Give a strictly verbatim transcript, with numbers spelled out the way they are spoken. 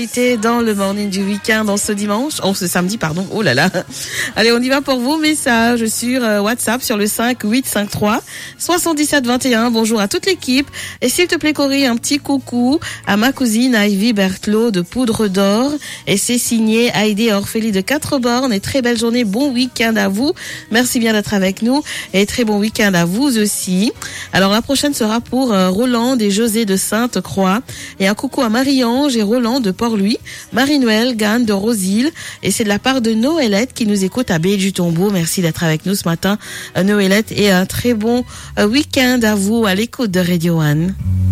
Dans le morning du week-end, dans ce dimanche, oh ce samedi pardon, oh là là. Allez, on y va pour vos messages sur euh, WhatsApp sur le cinq huit cinq trois soixante-dix-sept vingt et un. Bonjour à toute l'équipe et s'il te plaît Cory, un petit coucou à ma cousine Ivy Berthelot de Poudre d'Or et c'est signé Heidi et Orphélie de Quatre-Bornes et très belle journée, bon week-end à vous. Merci bien d'être avec nous et très bon week-end à vous aussi. Alors la prochaine sera pour euh, Roland et José de Sainte-Croix et un coucou à Marie-Ange et Roland de Port-Louis, Marie-Noël, Gann de Rosille et c'est de la part de Noëlette qui nous écoute à Baie du Tombeau. Merci d'être avec nous ce matin, Noëlette, et un très bon week-end à vous à l'écoute de Radio One.